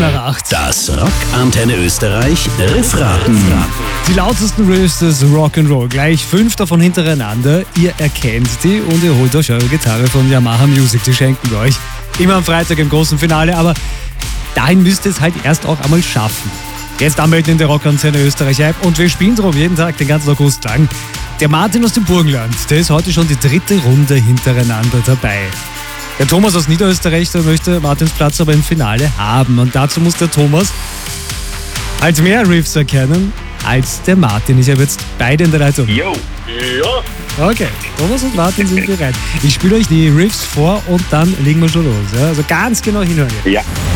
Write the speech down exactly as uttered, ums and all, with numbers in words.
nach acht. Das Rock Antenne Österreich Riffraten. Die lautesten Riffs des Rock'n'Roll. Gleich fünf davon hintereinander. Ihr erkennt die und ihr holt euch eure Gitarre von Yamaha Music. Die schenken wir euch. Immer am Freitag im großen Finale. Aber dahin müsst ihr es halt erst auch einmal schaffen. Jetzt anmelden in der Rock Antenne Österreich App und wir spielen drum jeden Tag, den ganzen August lang. Der Martin aus dem Burgenland, der ist heute schon die dritte Runde hintereinander dabei. Der Thomas aus Niederösterreich, der möchte Martins Platz aber im Finale haben. Und dazu muss der Thomas halt mehr Riffs erkennen als der Martin. Ich habe jetzt beide in der Leitung. Jo. Ja. Okay, Thomas und Martin sind bereit. Ich spiele euch die Riffs vor und dann legen wir schon los. Ja? Also ganz genau hinhören. Ja.